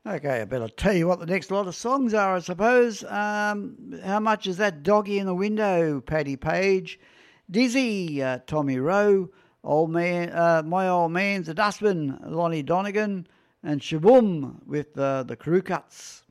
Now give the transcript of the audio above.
Okay, I better tell you what the next lot of songs are, I suppose. How much is that doggy in the window? Paddy Page. Dizzy, Tommy Rowe. Old man, My Old Man's a Dustman, Lonnie Donegan. And Shaboom with the Crew Cuts.